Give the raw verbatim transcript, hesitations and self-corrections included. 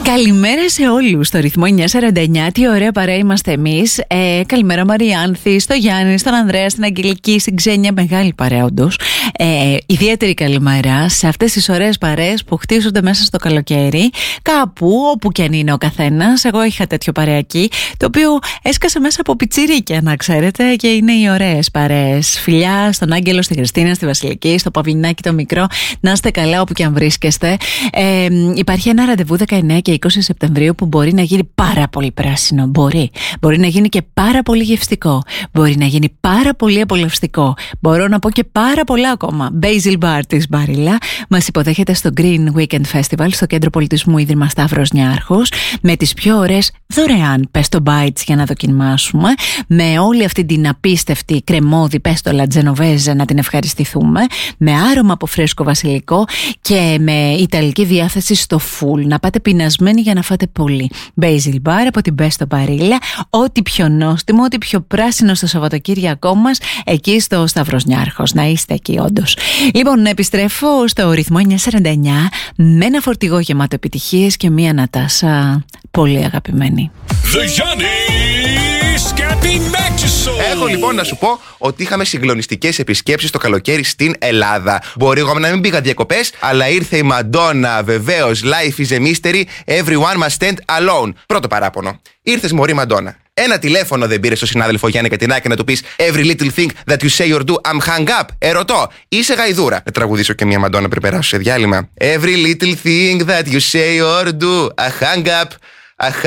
Καλημέρα σε όλους στο ρυθμό εννιά σαράντα εννιά. Τι ωραία παρέα είμαστε εμείς. Ε, καλημέρα Μαριάνθη, στο Γιάννη, στον Ανδρέα, στην Αγγελική, στην Ξένια. Μεγάλη παρέα όντως. Ε, ιδιαίτερη καλημέρα σε αυτές τις ωραίες παρέες που χτίζονται μέσα στο καλοκαίρι. Κάπου, όπου και αν είναι ο καθένας. Εγώ είχα τέτοιο παρεακί, το οποίο έσκασε μέσα από πιτσιρίκια, να ξέρετε, και είναι οι ωραίες παρέες. Φιλιά στον Άγγελο, στη Χριστίνα, στη Βασιλική, στο Παυλινάκι το μικρό. Να είστε καλά όπου και αν βρίσκεστε. Ε, υπάρχει ένα ραντεβού δεκαεννέα και είκοσι Σεπτεμβρίου που μπορεί να γίνει πάρα πολύ πράσινο. Μπορεί. Μπορεί να γίνει και πάρα πολύ γευστικό. Μπορεί να γίνει πάρα πολύ απολαυστικό. Μπορώ να πω και πάρα πολλά ακόμα. Basil Bar της Μπάριλα μας υποδέχεται στο Green Weekend Festival στο Κέντρο Πολιτισμού Ίδρυμα Σταύρος Νιάρχος με τις πιο ωραίες δωρεάν pesto bites για να δοκιμάσουμε, με όλη αυτή την απίστευτη κρεμόδι πέστολα τζενοβέζα να την ευχαριστηθούμε, με άρωμα από φρέσκο βασιλικό και με ιταλική διάθεση στο full. Να πάτε πεινασμένοι για να φάτε πολύ. Basil Bar από την Pesto Barilla. Ό,τι πιο νόστιμο, ό,τι πιο πράσινο στο Σαββατοκύριακό μας, εκεί στο Σταύρος Νιάρχος. Να είστε εκεί όντως. Λοιπόν, επιστρέφω στο ρυθμό εννιά σαράντα εννιά με ένα φορτηγό γεμάτο επιτυχίες και μία Νατάσα πολύ αγαπημένη. Έχω λοιπόν να σου πω ότι είχαμε συγκλονιστικές επισκέψεις το καλοκαίρι στην Ελλάδα. Μπορεί εγώ να μην πήγα διακοπές, αλλά ήρθε η Μαντόνα, βεβαίως. Life is a mystery, everyone must stand alone. Πρώτο παράπονο. Ήρθες μωρή Μαντόνα. Ένα τηλέφωνο δεν πήρε στο συνάδελφο Γιάννη Κατινάκη να του πεις Every little thing that you say or do, I'm hung up. Ερωτώ, είσαι γαϊδούρα. Να τραγουδήσω και μια Μαντόνα πριν περάσω σε διάλειμμα. Every little thing that you say or do, I hung up.